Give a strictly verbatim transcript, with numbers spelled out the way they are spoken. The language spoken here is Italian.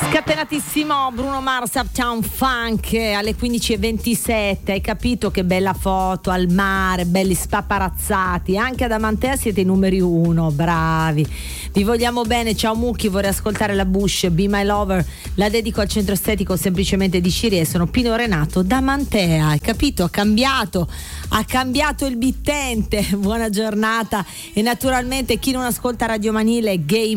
Scatenatissimo Bruno Mars, Uptown Funk alle quindici e ventisette. Hai capito che bella foto al mare, belli spaparazzati. Anche ad Amantea siete i numeri uno, bravi. Vi vogliamo bene. Ciao Mucchi, vorrei ascoltare la Bush, Be My Lover. La dedico al centro estetico semplicemente di Ciri e sono Pino Renato da Mantea. Hai capito? Ha cambiato, ha cambiato il mittente. Buona giornata. E naturalmente chi non ascolta Radio Manile, Game